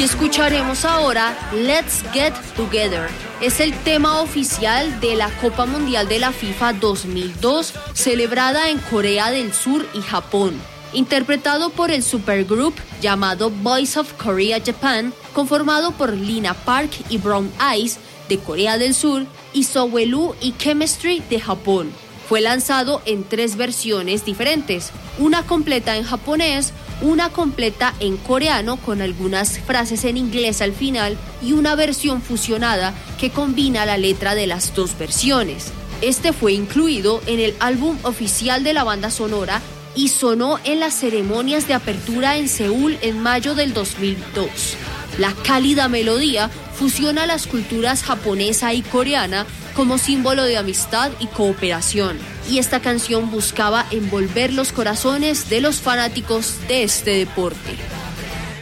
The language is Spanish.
Y escucharemos ahora Let's Get Together. Es el tema oficial de la Copa Mundial de la FIFA 2002, celebrada en Corea del Sur y Japón. Interpretado por el supergroup llamado Boys of Korea Japan, conformado por Lina Park y Brown Eyes de Corea del Sur y Sowelu y Chemistry de Japón. Fue lanzado en 3 versiones diferentes, una completa en japonés, una completa en coreano con algunas frases en inglés al final y una versión fusionada que combina la letra de las 2 versiones. Este fue incluido en el álbum oficial de la banda sonora y sonó en las ceremonias de apertura en Seúl en mayo del 2002. La cálida melodía fusiona las culturas japonesa y coreana como símbolo de amistad y cooperación, y esta canción buscaba envolver los corazones de los fanáticos de este deporte.